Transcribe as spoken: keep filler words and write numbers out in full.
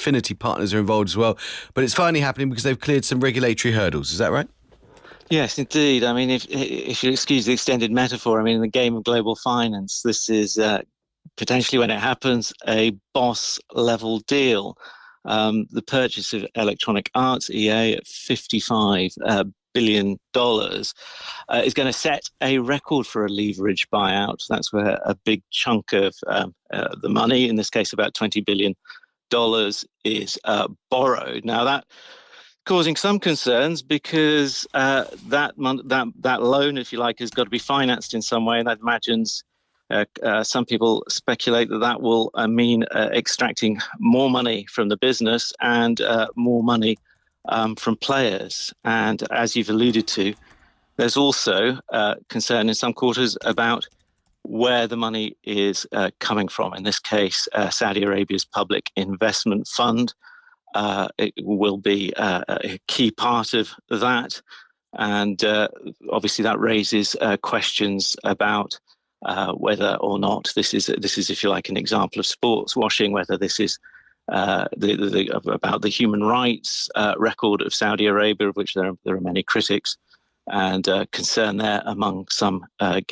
Affinity Partners are involved as well. But it's finally happening because they've cleared some regulatory hurdles. Is that right? Yes, indeed. I mean, if if you excuse the extended metaphor, I mean, in the game of global finance, this is uh, potentially, when it happens, a boss-level deal. Um, the purchase of Electronic Arts, E A, at fifty-five uh, billion dollars uh, is going to set a record for a leverage buyout. That's where a big chunk of um, uh, the money, in this case about twenty billion dollars, is uh, borrowed. Now, that causing some concerns because uh, that mon- that that loan, if you like, has got to be financed in some way, and that imagines uh, uh, some people speculate that that will uh, mean uh, extracting more money from the business and uh, more money um, from players. And as you've alluded to, there's also uh, concern in some quarters about where the money is uh, coming from. In this case, uh, Saudi Arabia's Public Investment Fund. Uh, it will be uh, a key part of that. And uh, obviously that raises uh, questions about uh, whether or not this is, this is, if you like, an example of sports washing, whether this is uh, the, the, the, about the human rights uh, record of Saudi Arabia, of which there are, there are many critics, and uh, concern there among some uh,